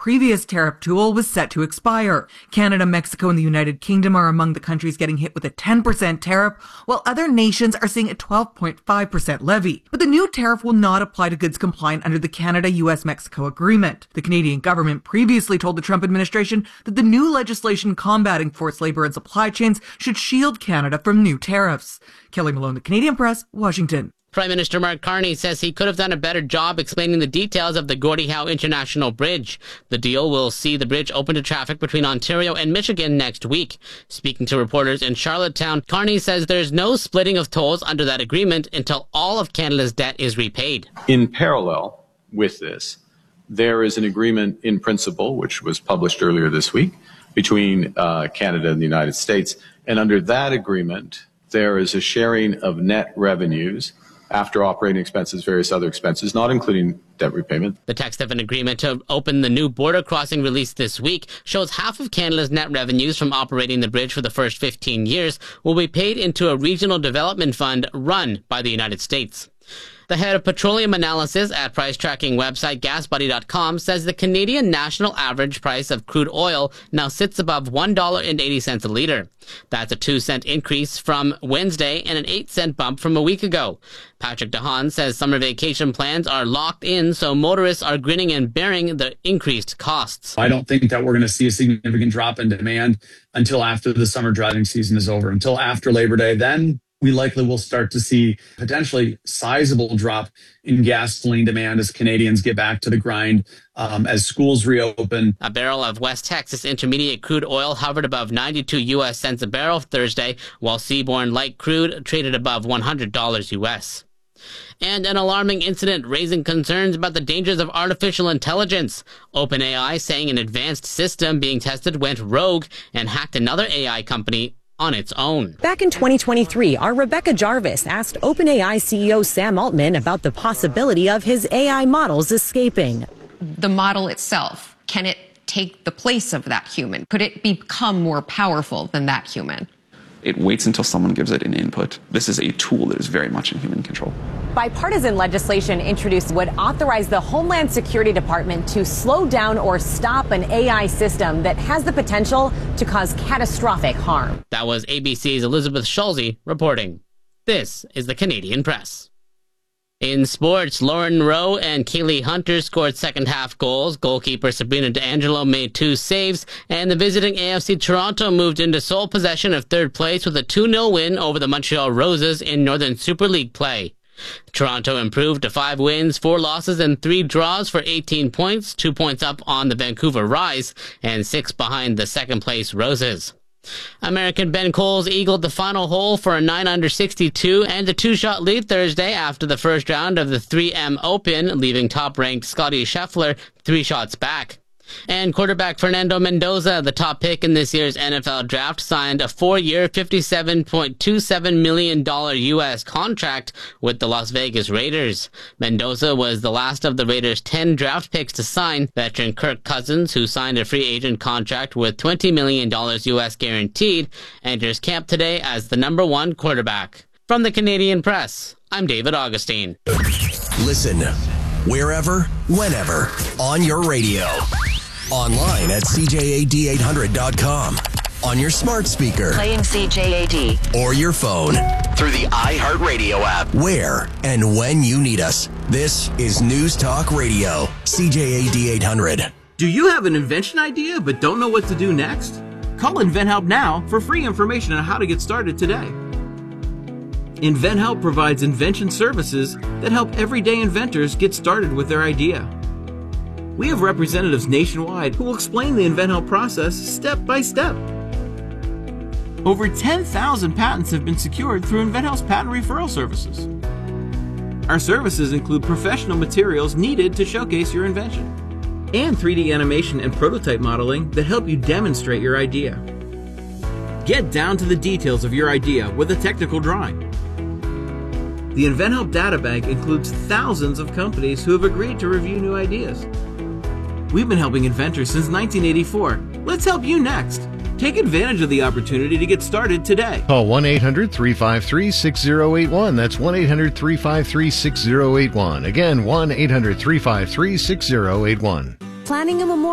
previous tariff tool was set to expire. Canada, Mexico, and the United Kingdom are among the countries getting hit with a 10% tariff, while other nations are seeing a 12.5% levy. But the new tariff will not apply to goods compliant under the Canada-US-Mexico agreement. The Canadian government previously told the Trump administration that the new legislation combating forced labor and supply chains should shield Canada from new tariffs. Kelly Malone, The Canadian Press, Washington. Prime Minister Mark Carney says he could have done a better job explaining the details of the Gordie Howe International Bridge. The deal will see the bridge open to traffic between Ontario and Michigan next week. Speaking to reporters in Charlottetown, Carney says there's no splitting of tolls under that agreement until all of Canada's debt is repaid. In parallel with this, there is an agreement in principle, which was published earlier this week, between Canada and the United States. And under that agreement, there is a sharing of net revenues after operating expenses, various other expenses, not including debt repayment. The text of an agreement to open the new border crossing released this week shows half of Canada's net revenues from operating the bridge for the first 15 years will be paid into a regional development fund run by the United States. The head of petroleum analysis at price tracking website GasBuddy.com says the Canadian national average price of crude oil now sits above $1.80 a litre. That's a 2-cent increase from Wednesday and an 8-cent bump from a week ago. Patrick DeHaan says summer vacation plans are locked in, so motorists are grinning and bearing the increased costs. I don't think that we're going to see a significant drop in demand until after the summer driving season is over, until after Labor Day. Then we likely will start to see potentially sizable drop in gasoline demand as Canadians get back to the grind, as schools reopen. A barrel of West Texas Intermediate crude oil hovered above 92 U.S. cents a barrel Thursday, while seaborne light crude traded above $100 U.S. And an alarming incident raising concerns about the dangers of artificial intelligence. OpenAI saying an advanced system being tested went rogue and hacked another AI company on its own. Back in 2023, our Rebecca Jarvis asked OpenAI CEO Sam Altman about the possibility of his AI models escaping. The model itself, can it take the place of that human? Could it become more powerful than that human? It waits until someone gives it an input. This is a tool that is very much in human control. Bipartisan legislation introduced would authorize the Homeland Security Department to slow down or stop an AI system that has the potential to cause catastrophic harm. That was ABC's Elizabeth Schulze reporting. This is the Canadian Press. In sports, Lauren Rowe and Kaylee Hunter scored second-half goals. Goalkeeper Sabrina D'Angelo made 2 saves, and the visiting AFC Toronto moved into sole possession of third place with a 2-0 win over the Montreal Roses in Northern Super League play. Toronto improved to 5 wins, 4 losses, and 3 draws for 18 points, 2 points up on the Vancouver Rise, and 6 behind the second-place Roses. American Ben Coles eagled the final hole for a 9-under 62 and a 2-shot lead Thursday after the first round of the 3M Open, leaving top-ranked Scottie Scheffler 3 shots back. And quarterback Fernando Mendoza, the top pick in this year's NFL draft, signed a 4-year, $57.27 million U.S. contract with the Las Vegas Raiders. Mendoza was the last of the Raiders' 10 draft picks to sign. Veteran Kirk Cousins, who signed a free agent contract with $20 million U.S. guaranteed, enters camp today as the number 1 quarterback. From the Canadian Press, I'm David Augustine. Listen wherever, whenever, on your radio. Online at CJAD800.com. On your smart speaker. Playing CJAD. Or your phone. Through the iHeartRadio app. Where and when you need us. This is News Talk Radio. CJAD800. Do you have an invention idea but don't know what to do next? Call InventHelp now for free information on how to get started today. InventHelp provides invention services that help everyday inventors get started with their idea. We have representatives nationwide who will explain the InventHelp process step by step. Over 10,000 patents have been secured through InventHelp's patent referral services. Our services include professional materials needed to showcase your invention, and 3D animation and prototype modeling that help you demonstrate your idea. Get down to the details of your idea with a technical drawing. The InventHelp Databank includes thousands of companies who have agreed to review new ideas. We've been helping inventors since 1984. Let's help you next. Take advantage of the opportunity to get started today. Call 1-800-353-6081. That's 1-800-353-6081. Again, 1-800-353-6081. Planning a memorial